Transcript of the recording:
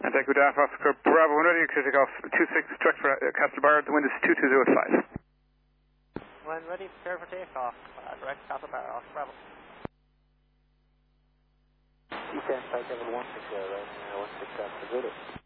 Anti good Alpha Oscar Bravo 1 ready, take off 26 direct for Castle Bar, the wind is 220 at 5. When ready, prepare for takeoff. Direct Castle Bar, Oscar Bravo. T10, 5716, right, 16 After Good.